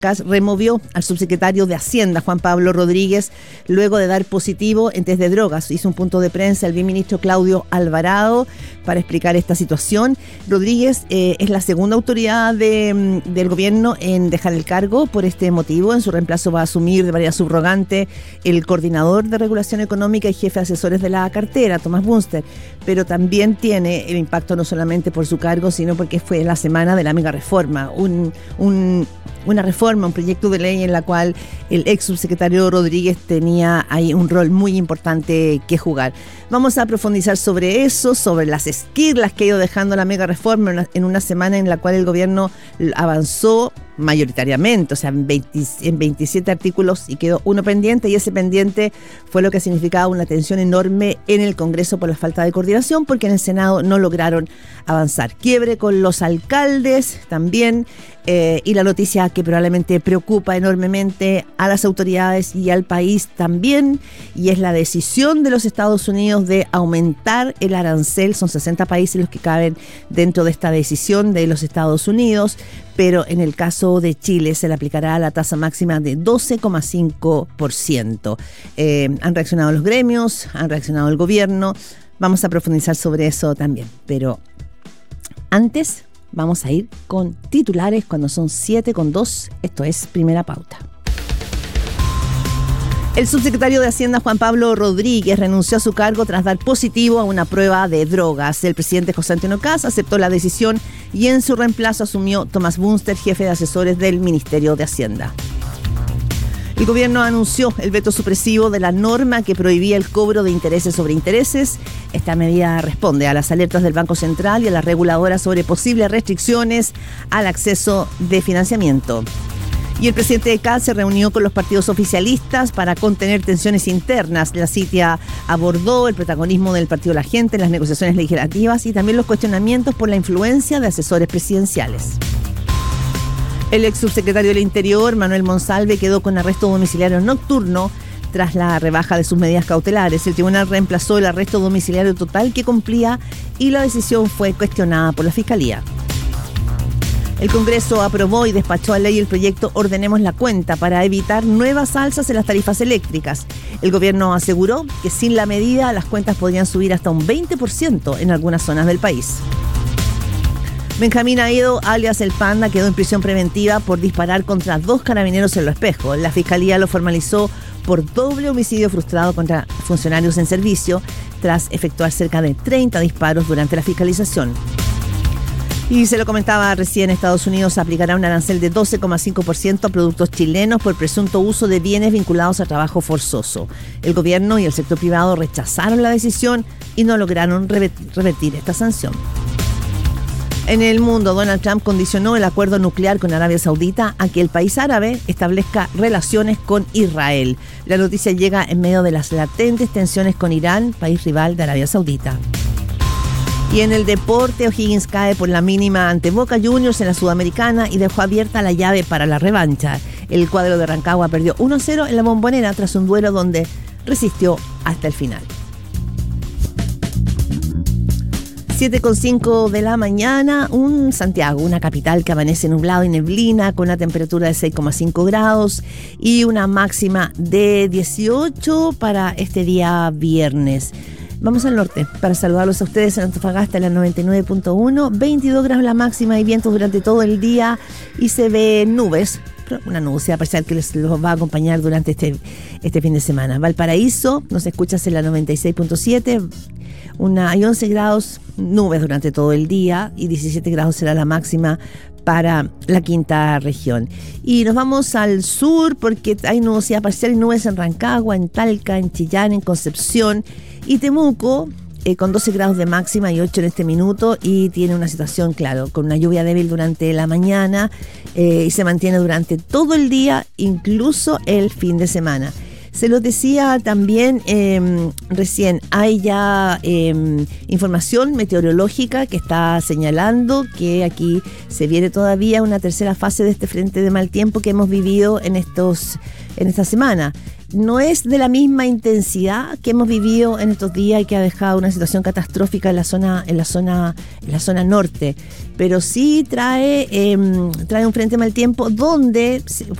removió al subsecretario de Hacienda, Juan Pablo Rodríguez, luego de dar positivo en test de drogas. Hizo un punto de prensa el viceministro Claudio Alvarado para explicar esta situación. Rodríguez es la segunda autoridad del gobierno en dejar el cargo por este motivo. En su reemplazo va a asumir de manera subrogante el coordinador de regulación económica y jefe de asesores de la cartera, Tomás Bunster. Pero también tiene el impacto no solamente por su cargo, sino porque fue la semana de la mega reforma, una reforma, un proyecto de ley en la cual el ex subsecretario Rodríguez tenía ahí un rol muy importante que jugar. Vamos a profundizar sobre eso, sobre las esquirlas que ha ido dejando la mega reforma en una semana en la cual el gobierno avanzó mayoritariamente, o sea, en 27 artículos y quedó uno pendiente, y ese pendiente fue lo que significaba una tensión enorme en el Congreso por la falta de coordinación, porque en el Senado no lograron avanzar. Quiebre con los alcaldes también, y la noticia que probablemente preocupa enormemente a las autoridades y al país también, y es la decisión de los Estados Unidos de aumentar el arancel. Son 60 países los que caben dentro de esta decisión de los Estados Unidos, pero en el caso de Chile se le aplicará la tasa máxima de 12,5%. Han reaccionado los gremios, han reaccionado el gobierno. Vamos a profundizar sobre eso también, pero antes vamos a ir con titulares cuando son 7:02. Esto es Primera Pauta. El subsecretario de Hacienda, Juan Pablo Rodríguez, renunció a su cargo tras dar positivo a una prueba de drogas. El presidente José Antonio Kast aceptó la decisión y en su reemplazo asumió Tomás Bunster, jefe de asesores del Ministerio de Hacienda. El gobierno anunció el veto supresivo de la norma que prohibía el cobro de intereses sobre intereses. Esta medida responde a las alertas del Banco Central y a las reguladoras sobre posibles restricciones al acceso de financiamiento. Y el presidente de Kast se reunió con los partidos oficialistas para contener tensiones internas. La CITIA abordó el protagonismo del Partido de la Gente en las negociaciones legislativas y también los cuestionamientos por la influencia de asesores presidenciales. El ex subsecretario del Interior, Manuel Monsalve, quedó con arresto domiciliario nocturno tras la rebaja de sus medidas cautelares. El tribunal reemplazó el arresto domiciliario total que cumplía y la decisión fue cuestionada por la Fiscalía. El Congreso aprobó y despachó a ley el proyecto Ordenemos la Cuenta para evitar nuevas alzas en las tarifas eléctricas. El gobierno aseguró que sin la medida las cuentas podrían subir hasta un 20% en algunas zonas del país. Benjamín Aedo, alias El Panda, quedó en prisión preventiva por disparar contra 2 carabineros en Lo Espejo. La Fiscalía lo formalizó por doble homicidio frustrado contra funcionarios en servicio tras efectuar cerca de 30 disparos durante la fiscalización. Y se lo comentaba recién, Estados Unidos aplicará un arancel de 12,5% a productos chilenos por presunto uso de bienes vinculados a trabajo forzoso. El gobierno y el sector privado rechazaron la decisión y no lograron revertir esta sanción. En el mundo, Donald Trump condicionó el acuerdo nuclear con Arabia Saudita a que el país árabe establezca relaciones con Israel. La noticia llega en medio de las latentes tensiones con Irán, país rival de Arabia Saudita. Y en el deporte, O'Higgins cae por la mínima ante Boca Juniors en la Sudamericana y dejó abierta la llave para la revancha. El cuadro de Rancagua perdió 1-0 en la Bombonera tras un duelo donde resistió hasta el final. 7:05 de la mañana, Santiago, una capital que amanece nublado y neblina con una temperatura de 6,5 grados y una máxima de 18 para este día viernes. Vamos al norte para saludarlos a ustedes en Antofagasta, en la 99.1, 22 grados la máxima y vientos durante todo el día y se ve nubes, una nubosidad parcial que los va a acompañar durante este fin de semana. Valparaíso, nos escuchas en la 96.7, hay 11 grados, nubes durante todo el día y 17 grados será la máxima para la quinta región. Y nos vamos al sur porque hay nubosidad parcial y nubes en Rancagua, en Talca, en Chillán, en Concepción y Temuco, con 12 grados de máxima y 8 en este minuto, y tiene una situación, claro, con una lluvia débil durante la mañana y se mantiene durante todo el día, incluso el fin de semana. Se los decía también recién, hay ya información meteorológica que está señalando que aquí se viene todavía una tercera fase de este frente de mal tiempo que hemos vivido en esta semana. no es de la misma intensidad que hemos vivido en estos días y que ha dejado una situación catastrófica en la zona norte, pero sí trae un frente mal tiempo donde